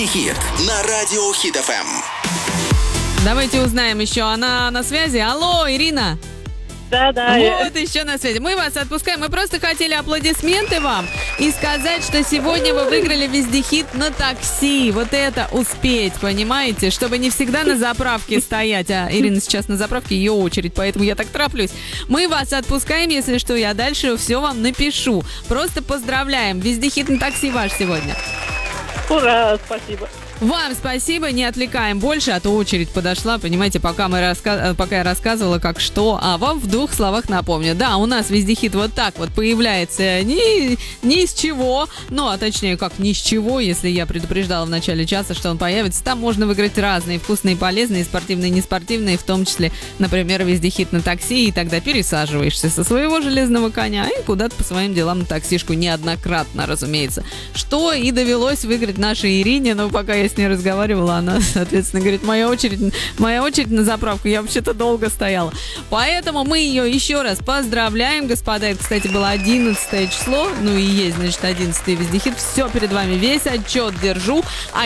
Вездехит на радио Хит ФМ. Давайте узнаем еще. Она на связи. Алло, Ирина. Да. Вот еще на связи. Мы вас отпускаем. Мы просто хотели аплодисменты вам и сказать, что сегодня вы выиграли Вездехит на такси. Вот это успеть, понимаете? Чтобы не всегда на заправке стоять. А Ирина сейчас на заправке, ее очередь, поэтому я так тороплюсь. Мы вас отпускаем, если что, я дальше все вам напишу. Просто поздравляем. Вездехит на такси ваш сегодня. Ура, спасибо. Вам спасибо, не отвлекаем больше, а то очередь подошла, понимаете, пока я рассказывала, как что, а вам в 2 словах напомню. Да, у нас Вездехит вот так вот появляется ни из чего, ну, а точнее, как ни с чего, если я предупреждала в начале часа, что он появится. Там можно выиграть разные, вкусные, полезные, спортивные, неспортивные, в том числе, например, Вездехит на такси, и тогда пересаживаешься со своего железного коня и куда-то по своим делам на таксишку, неоднократно, разумеется. Что и довелось выиграть нашей Ирине, но пока я с ней разговаривала, она, соответственно, говорит, моя очередь на заправку, я вообще-то долго стояла. Поэтому мы ее еще раз поздравляем, господа. Это, кстати, было 11 число, ну и есть, значит, 11 Вездехит. Все перед вами, весь отчет держу.